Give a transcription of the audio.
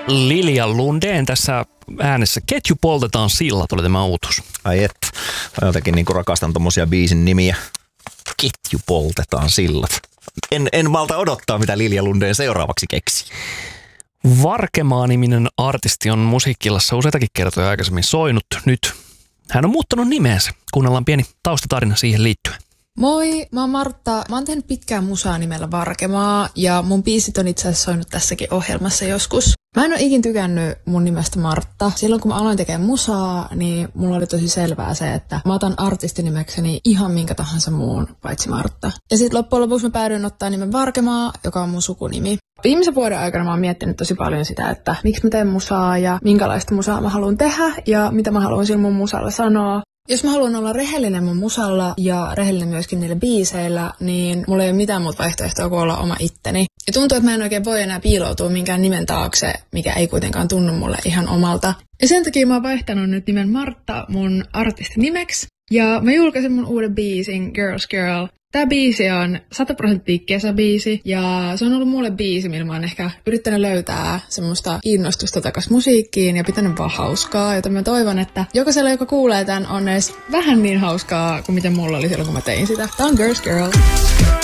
Lilja Lundén tässä äänessä. Ketju poltetaan sillat oli tämä uutuus. Ai et, mä jotenkin niinku rakastan tommosia biisin nimiä. Ketju poltetaan sillat. En malta odottaa, mitä Lilja Lundén seuraavaksi keksii. Varkemaa-niminen artisti on musiikkilassa useitakin kertoja aikaisemmin soinut. Nyt hän on muuttanut nimeensä. Kuunnellaan pieni taustatarina siihen liittyen. Moi, mä oon Martta. Mä oon tehnyt pitkään musaa nimellä Varkemaa ja mun biisit on itse asiassa soinut tässäkin ohjelmassa joskus. Mä en oo ikin tykännyt mun nimestä Martta. Silloin kun mä aloin tekemään musaa, niin mulla oli tosi selvää se, että mä otan artistinimekseni ihan minkä tahansa muun paitsi Martta. Ja sit loppujen lopuksi mä päädyin ottaa nimen Varkemaa, joka on mun sukunimi. Viimeisen vuoden aikana mä oon miettinyt tosi paljon sitä, että miksi mä teen musaa ja minkälaista musaa mä haluan tehdä ja mitä mä haluan sillä mun musalla sanoa. Jos mä haluan olla rehellinen mun musalla ja rehellinen myöskin niillä biiseillä, niin mulla ei ole mitään muuta vaihtoehtoa kuin olla oma itteni. Ja tuntuu, että mä en oikein voi enää piiloutua minkään nimen taakse, mikä ei kuitenkaan tunnu mulle ihan omalta. Ja sen takia mä oon vaihtanut nyt nimen Martta mun artistinimeksi. Ja mä julkaisin mun uuden biisin Girls Girl. Tää biisi on 100% kesäbiisi ja se on ollut mulle biisi, millä mä oon ehkä yrittänyt löytää semmoista innostusta takas musiikkiin ja pitänyt vaan hauskaa, joten mä toivon, että jokaisella, joka kuulee tän, on edes vähän niin hauskaa kuin miten mulla oli silloin, kun mä tein sitä. Tää on Girls Girl.